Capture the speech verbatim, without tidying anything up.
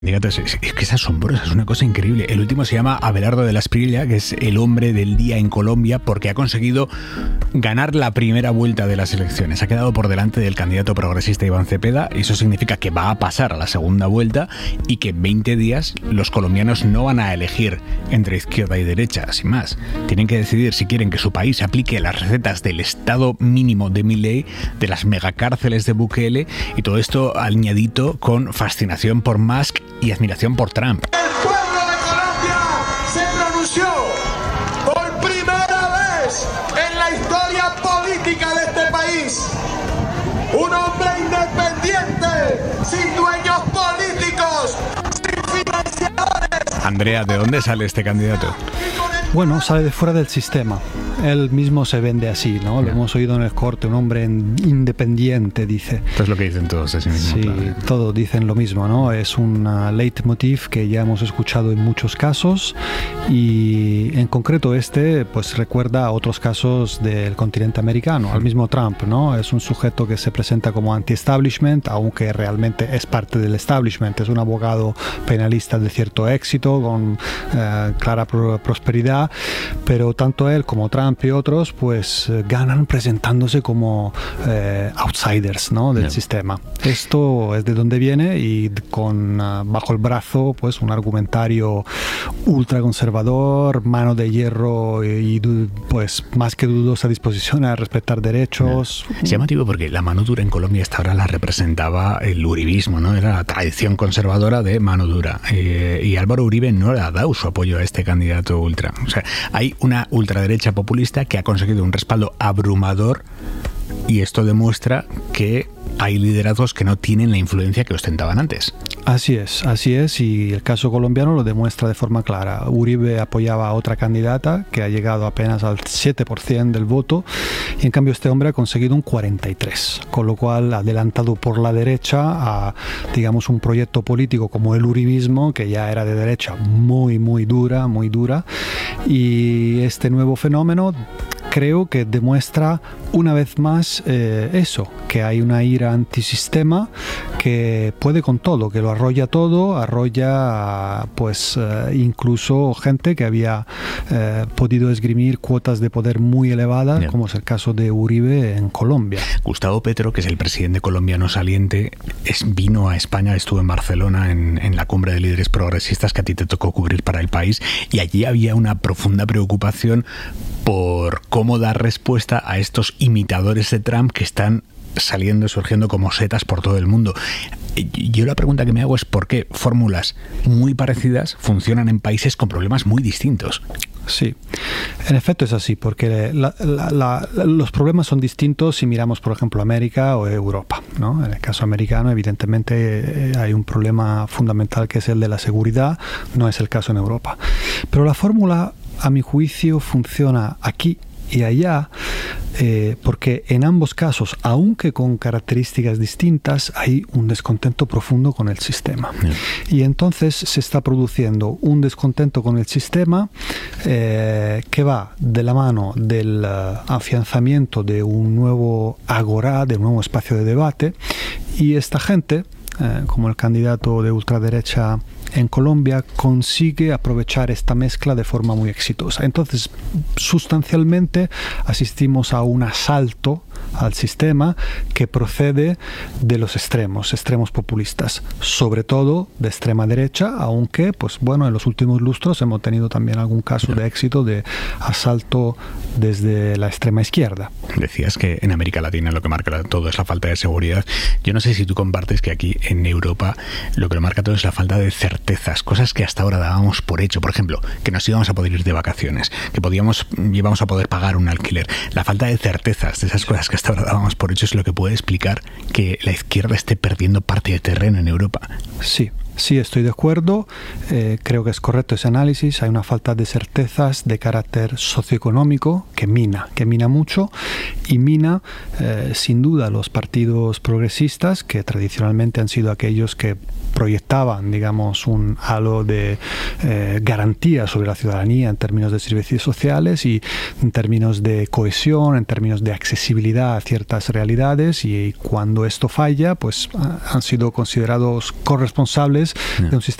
Fíjate, es, es que es asombroso, es una cosa increíble. El último se llama Abelardo de la Espriella, que es el hombre del día en Colombia, porque ha conseguido ganar la primera vuelta de las elecciones. Ha quedado por delante del candidato progresista Iván Cepeda, y eso significa que va a pasar a la segunda vuelta y que en veinte días los colombianos no van a elegir entre izquierda y derecha, sin más. Tienen que decidir si quieren que su país aplique las recetas del Estado mínimo de Milei, de las megacárceles de Bukele, y todo esto añadito con fascinación por Musk y admiración por Trump. El pueblo de Colombia se pronunció por primera vez en la historia política de este país. Un hombre independiente, sin dueños políticos, sin financiadores. Andrea, ¿de dónde sale este candidato? Bueno, sale de fuera del sistema. Él mismo se vende así, ¿no? Lo yeah. hemos oído en el corte, un hombre independiente, dice. Esto es lo que dicen todos de sí mismo. Sí, claro. Todos dicen lo mismo, ¿no? Es un uh, leitmotiv que ya hemos escuchado en muchos casos, y en concreto este, pues recuerda a otros casos del continente americano, mm. al mismo Trump, ¿no? Es un sujeto que se presenta como anti-establishment, aunque realmente es parte del establishment. Es un abogado penalista de cierto éxito, con uh, clara pro- prosperidad, pero tanto él como Trump y otros pues eh, ganan presentándose como eh, outsiders, ¿no? del yeah. sistema. Esto es de donde viene, y con uh, bajo el brazo pues un argumentario ultraconservador, mano de hierro y, y pues más que dudosa disposición a respetar derechos. Yeah. Se llama motivo porque la mano dura en Colombia hasta ahora la representaba el uribismo, ¿no? Era la tradición conservadora de mano dura, eh, y Álvaro Uribe no le ha dado su apoyo a este candidato ultra. O sea, hay una ultraderecha populista que ha conseguido un respaldo abrumador, y esto demuestra que hay liderazgos que no tienen la influencia que ostentaban antes. Así es, así es, y el caso colombiano lo demuestra de forma clara. Uribe apoyaba a otra candidata que ha llegado apenas al siete por ciento del voto, y en cambio este hombre ha conseguido un cuarenta y tres por ciento, con lo cual adelantado por la derecha a, digamos, un proyecto político como el uribismo, que ya era de derecha muy, muy dura, muy dura, y este nuevo fenómeno creo que demuestra una vez más eh, eso, que hay una ira antisistema que puede con todo, que lo arrolla todo, arrolla pues eh, incluso gente que había eh, podido esgrimir cuotas de poder muy elevadas, yeah. como es el caso de Uribe en Colombia. Gustavo Petro, que es el presidente colombiano saliente, es, vino a España, estuvo en Barcelona en, en la cumbre de líderes progresistas que a ti te tocó cubrir para El País, y allí había una profunda preocupación por cómo dar respuesta a estos imitadores de Trump que están saliendo, surgiendo como setas por todo el mundo. Yo la pregunta que me hago es por qué fórmulas muy parecidas funcionan en países con problemas muy distintos. Sí, en efecto es así, porque la, la, la, los problemas son distintos si miramos, por ejemplo, América o Europa, ¿no? En el caso americano, evidentemente, hay un problema fundamental que es el de la seguridad, no es el caso en Europa. Pero la fórmula, a mi juicio, funciona aquí y allá, eh, porque en ambos casos, aunque con características distintas, hay un descontento profundo con el sistema. Yeah. Y entonces se está produciendo un descontento con el sistema eh, que va de la mano del uh, afianzamiento de un nuevo agora, de un nuevo espacio de debate, y esta gente, eh, como el candidato de ultraderecha en Colombia, consigue aprovechar esta mezcla de forma muy exitosa. Entonces, sustancialmente asistimos a un asalto al sistema que procede de los extremos, extremos populistas, sobre todo de extrema derecha, aunque, pues bueno, en los últimos lustros hemos tenido también algún caso de éxito de asalto desde la extrema izquierda. Decías que en América Latina lo que marca todo es la falta de seguridad. Yo no sé si tú compartes que aquí en Europa lo que lo marca todo es la falta de certezas, cosas que hasta ahora dábamos por hecho. Por ejemplo, que nos íbamos a poder ir de vacaciones, que podíamos, íbamos a poder pagar un alquiler. La falta de certezas de esas cosas que hasta ahora dábamos por hecho es lo que puede explicar que la izquierda esté perdiendo parte de terreno en Europa. Sí. Sí, estoy de acuerdo. Eh, creo que es correcto ese análisis. Hay una falta de certezas de carácter socioeconómico que mina, que mina mucho, y mina eh, sin duda los partidos progresistas, que tradicionalmente han sido aquellos que proyectaban, digamos, un halo de eh, garantía sobre la ciudadanía en términos de servicios sociales y en términos de cohesión, en términos de accesibilidad a ciertas realidades, y cuando esto falla, pues han sido considerados corresponsables electorales, yeah. de un sistema